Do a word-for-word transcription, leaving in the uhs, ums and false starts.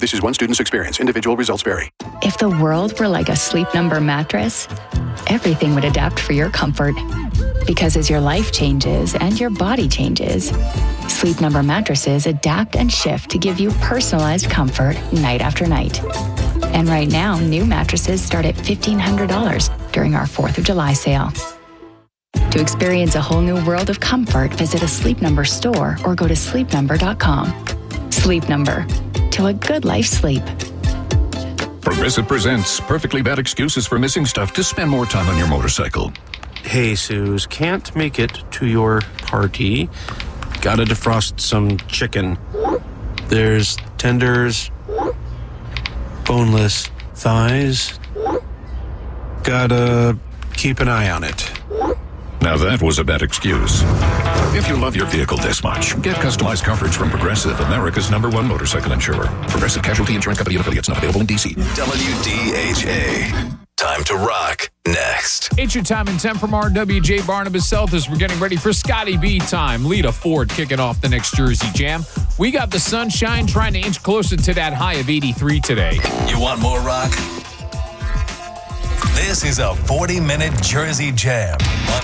This is one student's experience. Individual results vary. If the world were like a Sleep Number mattress, everything would adapt for your comfort. Because as your life changes and your body changes, Sleep Number mattresses adapt and shift to give you personalized comfort night after night. And right now, new mattresses start at fifteen hundred dollars during our fourth of July sale. To experience a whole new world of comfort, visit a Sleep Number store or go to sleep number dot com. Sleep Number. Till a good life sleep. Progressive presents Perfectly Bad Excuses for Missing Stuff to spend more time on your motorcycle. Hey, Suze, can't make it to your party. Gotta defrost some chicken. There's tenders, boneless thighs. Gotta keep an eye on it. Now that was a bad excuse. If you love your vehicle this much, get customized coverage from Progressive, America's number one motorcycle insurer. Progressive Casualty Insurance Company and affiliates, not available in D C. W D H A. Time to rock. Next. It's your time and temp from R W J Barnabas South as we're getting ready for Scotty B time. Lita Ford kicking off the next Jersey Jam. We got the sunshine trying to inch closer to that high of eighty-three today. You want more rock? This is a forty-minute Jersey Jam.